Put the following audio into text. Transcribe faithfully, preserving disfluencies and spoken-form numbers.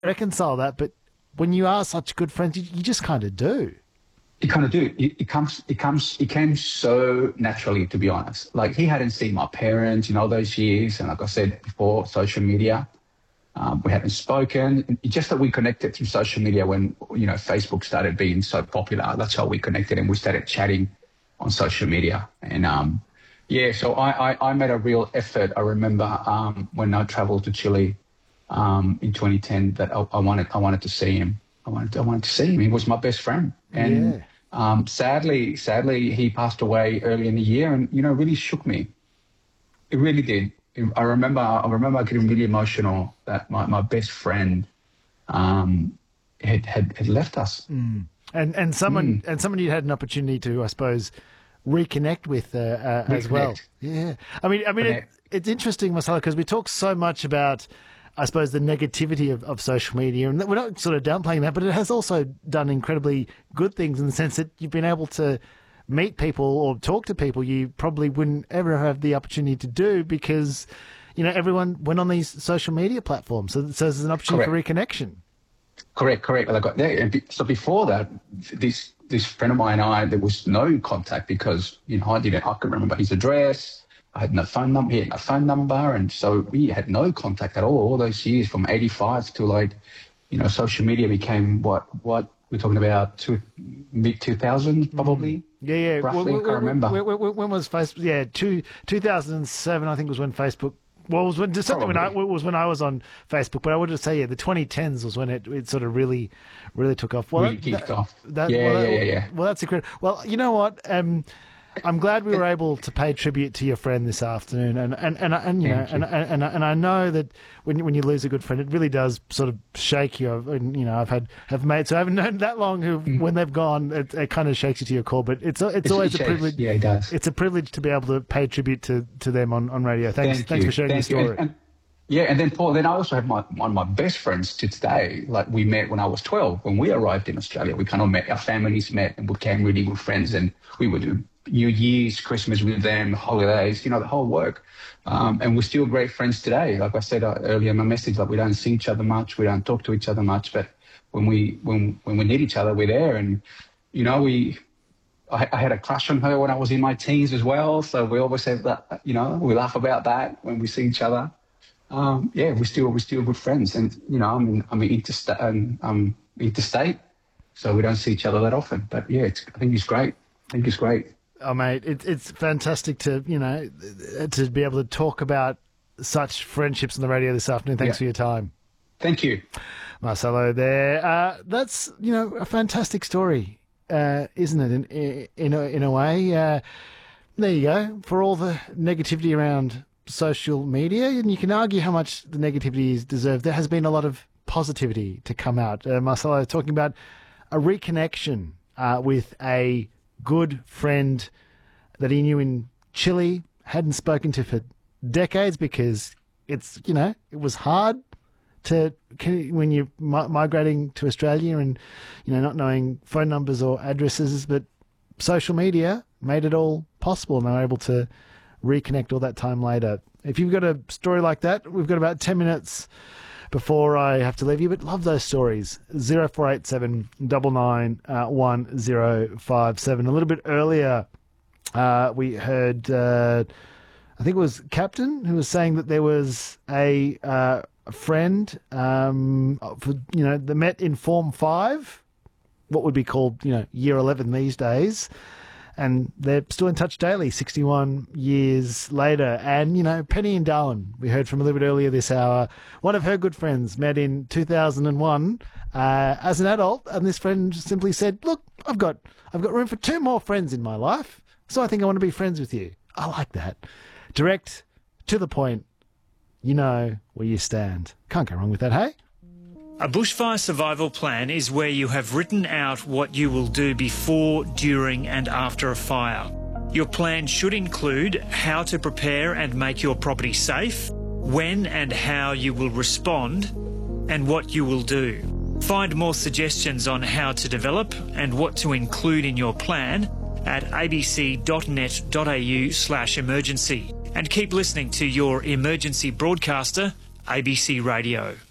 reconcile that, but when you are such good friends, you, you just kind of do. You kind of do. It, it comes, it comes, it came so naturally, to be honest. Like, he hadn't seen my parents in all those years, and like I said before, social media. Um, we hadn't spoken. It's just that we connected through social media when, you know, Facebook started being so popular. That's how we connected, and we started chatting on social media. And um, yeah, so I, I, I made a real effort. I remember um, when I traveled to Chile um, in twenty ten that I, I wanted, I wanted to see him. I wanted, I wanted to see him. He was my best friend, and. Yeah. Um, sadly, sadly, he passed away early in the year, and you know, really shook me. It really did. I remember, I remember getting really emotional that my, my best friend um, had, had had left us. Mm. And and someone Mm. and someone you had an opportunity to, I suppose, reconnect with uh, uh, as well. Yeah, I mean, I mean, it, it's interesting, Marcelo, because we talk so much about, I suppose, the negativity of, of social media, and we're not sort of downplaying that, but it has also done incredibly good things in the sense that you've been able to meet people or talk to people you probably wouldn't ever have the opportunity to do because, you know, everyone went on these social media platforms. So, so there's an opportunity Correct. for reconnection. Correct, correct. Like, yeah, and be- so before that, this this friend of mine and I, there was no contact because, you know, I didn't, I couldn't remember his address. I had no phone number, he had no phone number, and so we had no contact at all, all those years from eighty-five to, like, you know, social media became what, what we're talking about, two, mid two thousands probably? Mm. Yeah, yeah. Roughly, when, I can't remember. When, when, when was Facebook? Yeah, two, two thousand seven, I think, was when Facebook, well, it was when, certainly when I, it was when I was on Facebook, but I would just say, yeah, the twenty tens was when it, it sort of really, really took off. Well, really that, kicked that, off. That, yeah, well, yeah, that, yeah, yeah. Well, that's incredible. Well, you know what? Um, I'm glad we were able to pay tribute to your friend this afternoon, and and and, and you know, Thank you. and, and and and I know that when when you lose a good friend, it really does sort of shake you. And you know, I've had have mates who I haven't known that long who, Mm. when they've gone, it, it kind of shakes you to your core. But it's it's, It's- always it a shakes. privilege. Yeah, it does. It's a privilege to be able to pay tribute to, to them on, on radio. Thanks, Thank thanks you. for sharing Thank your you. story. And, and, yeah, and then Paul, then I also have my one of my best friends to today. Like, we met when I was twelve. When we arrived in Australia, we kind of met, our families met and became really good friends, and we would do New Year's, Christmas with them, holidays, you know, the whole work. Um, and we're still great friends today. Like I said uh, earlier in my message, like, we don't see each other much, we don't talk to each other much, but when we when when we need each other, we're there. And you know, we. I, I had a crush on her when I was in my teens as well, so we always have that. You know, we laugh about that when we see each other. Um, yeah, we're still we're still good friends, and you know, I'm in, I'm interstate, um, I'm interstate, so we don't see each other that often. But yeah, it's, I think it's great. I think it's great. Oh, mate, it, it's fantastic to, you know, to be able to talk about such friendships on the radio this afternoon. Thanks Yeah. for your time. Thank you. Marcelo there. Uh, that's, you know, a fantastic story, uh, isn't it, in, in, a, in a way? Uh, there you go. For all the negativity around social media, and you can argue how much the negativity is deserved, there has been a lot of positivity to come out. Uh, Marcelo talking about a reconnection uh, with a good friend that he knew in Chile, hadn't spoken to for decades because it's, you know, it was hard to, when you're mi- migrating to Australia and, you know, not knowing phone numbers or addresses, but social media made it all possible, and they were able to reconnect all that time later. If you've got a story like that, we've got about ten minutes before I have to leave you, but love those stories. zero four eight seven nine nine one zero five seven. A little bit earlier, uh, we heard, uh, I think it was Captain, who was saying that there was a, uh, a friend, um, for, you know, they met in Form five, what would be called, you know, Year eleven these days. And they're still in touch daily, sixty-one years later. And, you know, Penny in Darwin, we heard from a little bit earlier this hour, one of her good friends met in two thousand one uh, as an adult. And this friend simply said, look, I've got I've got room for two more friends in my life, so I think I want to be friends with you. I like that. Direct, to the point, you know where you stand. Can't go wrong with that, hey? A bushfire survival plan is where you have written out what you will do before, during and after a fire. Your plan should include how to prepare and make your property safe, when and how you will respond, and what you will do. Find more suggestions on how to develop and what to include in your plan at abc.net.au slash emergency. And keep listening to your emergency broadcaster, A B C Radio.